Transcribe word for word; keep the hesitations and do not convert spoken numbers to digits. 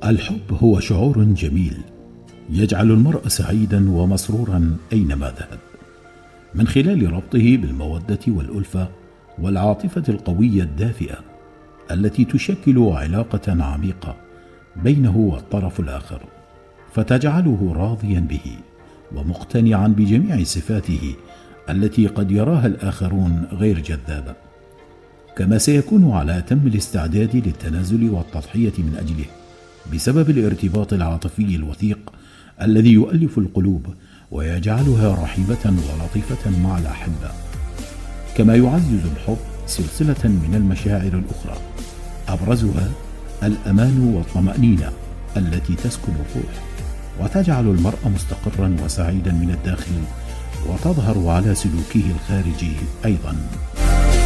الحب هو شعور جميل يجعل المرء سعيدا ومسرورا أينما ذهب، من خلال ربطه بالمودة والألفة والعاطفة القوية الدافئة التي تشكل علاقة عميقة بينه والطرف الآخر، فتجعله راضيا به ومقتنعا بجميع صفاته التي قد يراها الآخرون غير جذابة، كما سيكون على أتم الاستعداد للتنازل والتضحية من أجله بسبب الارتباط العاطفي الوثيق الذي يؤلف القلوب ويجعلها رحيبة ولطيفة مع الأحبة. كما يعزز الحب سلسلة من المشاعر الأخرى أبرزها الأمان والطمأنينة التي تسكن الروح وتجعل المرء مستقرا وسعيدا من الداخل وتظهر على سلوكه الخارجي أيضا.